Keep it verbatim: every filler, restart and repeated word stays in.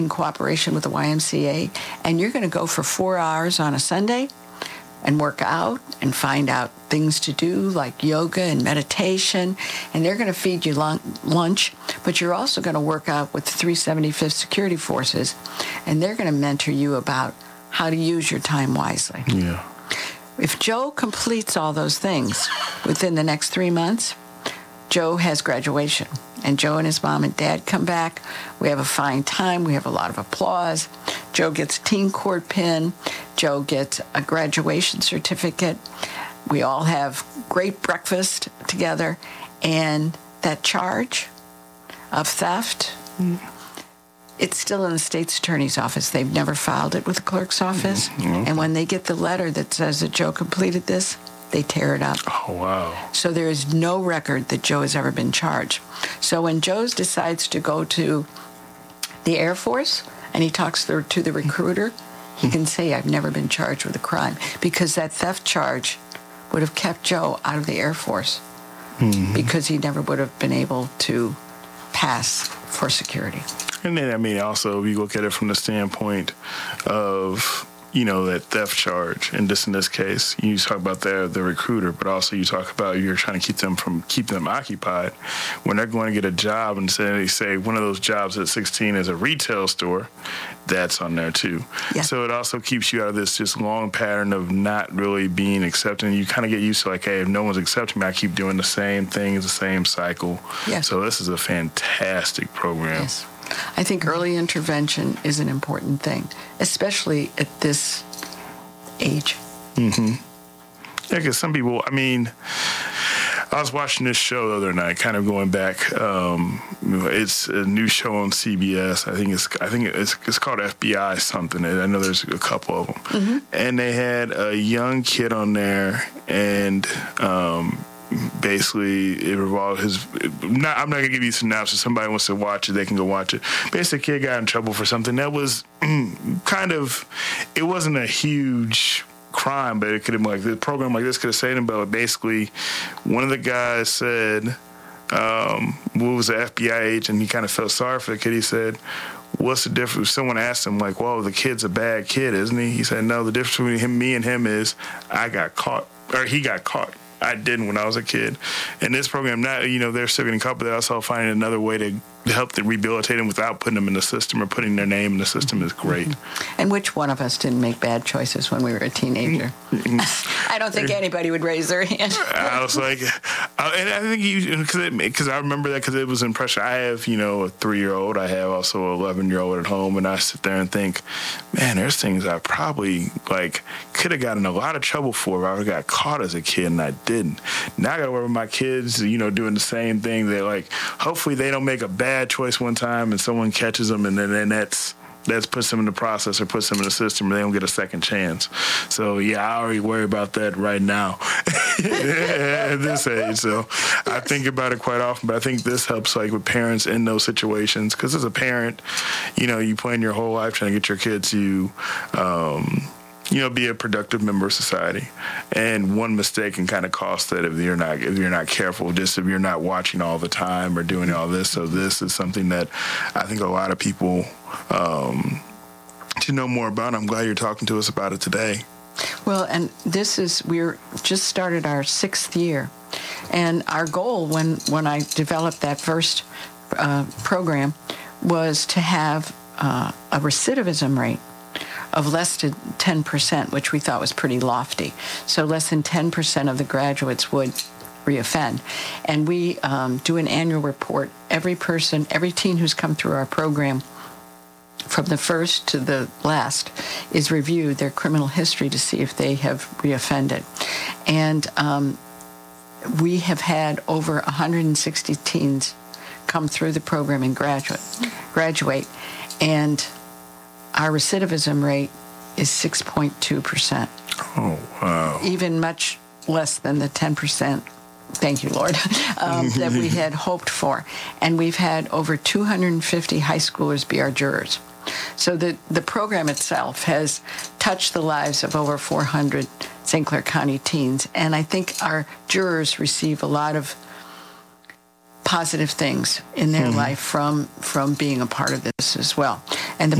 in cooperation with the Y M C A, and you're going to go for four hours on a Sunday and work out and find out things to do like yoga and meditation, and they're going to feed you lunch, but you're also going to work out with the three seventy-fifth Security Forces, and they're going to mentor you about how to use your time wisely. Yeah. If Joe completes all those things within the next three months, Joe has graduation. And Joe and his mom and dad come back. We have a fine time. We have a lot of applause. Joe gets a teen court pin. Joe gets a graduation certificate. We all have great breakfast together. And that charge of theft, mm. it's still in the state's attorney's office. They've never filed it with the clerk's office. Mm-hmm. And when they get the letter that says that Joe completed this, they tear it up. Oh, wow. So there is no record that Joe has ever been charged. So when Joe decides to go to the Air Force and he talks to the recruiter, he can say, I've never been charged with a crime, because that theft charge would have kept Joe out of the Air Force mm-hmm. because he never would have been able to pass for security. And then, I mean, also, if you look at it from the standpoint of, you know, that theft charge, and just in this case, you talk about the the recruiter, but also you talk about you're trying to keep them from keep them occupied when they're going to get a job, and say they say one of those jobs at sixteen is a retail store, that's on there too. Yeah. So it also keeps you out of this just long pattern of not really being accepted. You kind of get used to like, hey, if no one's accepting me, I keep doing the same things, the same cycle. Yes. So this is a fantastic program. Yes. I think early intervention is an important thing, especially at this age. Mm-hmm. Yeah, because some people, I mean, I was watching this show the other night, kind of going back. Um, it's a new show on C B S. I think it's I think it's it's called F B I something. I know there's a couple of them, mm-hmm. and they had a young kid on there, and um, basically it revolved his. Not, I'm not gonna give you a synopsis. Somebody wants to watch it, they can go watch it. Basically, a kid got in trouble for something that was mm, kind of. It wasn't a huge crime, but it could have, like, the program like this could have saved him. But basically, one of the guys said, um, what was the F B I agent, he kind of felt sorry for the kid. He said, what's the difference? Someone asked him, like, well, the kid's a bad kid, isn't he? He said, no, the difference between him, me and him is I got caught, or he got caught. I didn't when I was a kid. And this program, not, you know, they're still getting caught, but they're also finding another way to help them rehabilitate them without putting them in the system or putting their name in the system is great. Mm-hmm. And which one of us didn't make bad choices when we were a teenager? I don't think anybody would raise their hand. I was like, uh, and I think you, because I remember that because it was in pressure. I have, you know, a three-year-old. I have also an eleven-year-old at home, and I sit there and think, man, there's things I probably, like, could have gotten a lot of trouble for if I got caught as a kid, and I didn't. Now I got to worry with my kids, you know, doing the same thing. They're like, hopefully they don't make a bad choice one time and someone catches them, and then, then that's that's puts them in the process or puts them in the system, and they don't get a second chance. So yeah, I already worry about that right now at this age. So I think about it quite often, but I think this helps, like, with parents in those situations, because as a parent, you know, you plan your whole life trying to get your kids to um you know, be a productive member of society, and one mistake can kind of cost that if you're not if you're not careful, just if you're not watching all the time or doing all this. So this is something that I think a lot of people um, should know more about. I'm glad you're talking to us about it today. Well, and this is we're just started our sixth year, and our goal when when I developed that first uh, program was to have uh, a recidivism rate of less than ten percent, which we thought was pretty lofty. So less than ten percent of the graduates would reoffend. And we um, do an annual report. Every person, every teen who's come through our program, from the first to the last, is reviewed, their criminal history, to see if they have reoffended. And um, we have had over one hundred sixty teens come through the program and graduate, graduate. And our recidivism rate is six point two percent. Oh, wow. Even much less than the ten percent, thank you, Lord, um, that we had hoped for. And we've had over two hundred fifty high schoolers be our jurors. So the, the program itself has touched the lives of over four hundred Saint Clair County teens. And I think our jurors receive a lot of positive things in their life from from being a part of this as well. And the